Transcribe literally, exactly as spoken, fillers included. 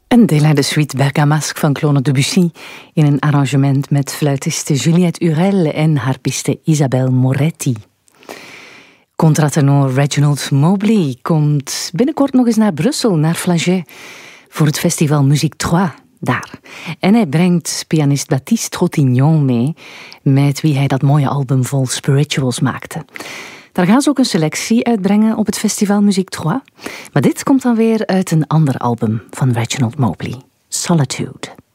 Een deel uit de suite Bergamasque van Claude Debussy in een arrangement met fluitiste Juliette Urel en harpiste Isabelle Moretti. Contratenor Reginald Mobley komt binnenkort nog eens naar Brussel, naar Flagey, voor het festival Musique trois daar. En hij brengt pianist Baptiste Trottignon mee, met wie hij dat mooie album vol spirituals maakte. Daar gaan ze ook een selectie uitbrengen op het festival Musique trois. Maar dit komt dan weer uit een ander album van Reginald Mobley, Solitude.